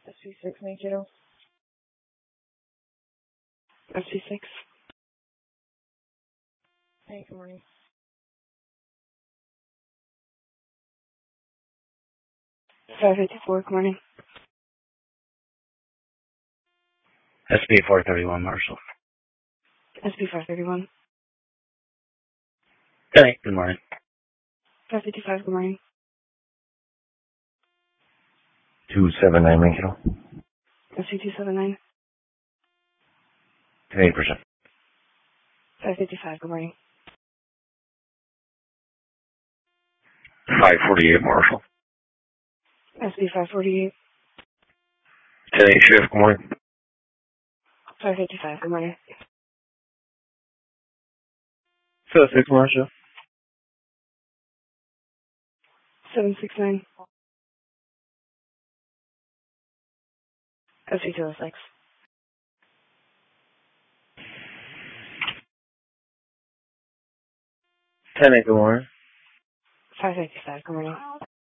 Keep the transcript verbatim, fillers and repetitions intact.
S P six, make it S P six. Hey, good morning. five fifty-four, good morning. S P four thirty-one, Marshall. S P five thirty-one. Hey, good morning. five fifty-five, good morning. two seven nine, Lincoln. S P two seventy-nine. ten eight percent. five fifty-five, good morning. five forty-eight, Marshall. S P five forty-eight. ten eight shift, good morning. five fifty-five, good morning. seven six, Marshall. seven sixty-nine. S P two oh six. ten eight, good morning. five fifty-five, good morning.